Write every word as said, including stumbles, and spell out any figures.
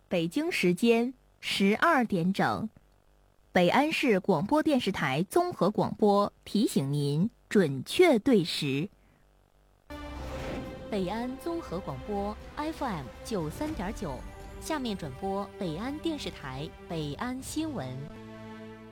北京时间十二点整，北安市广播电视台综合广播提醒您准确对时。 北安综合广播 F M 九三点九，下面转播北安电视台北安新闻。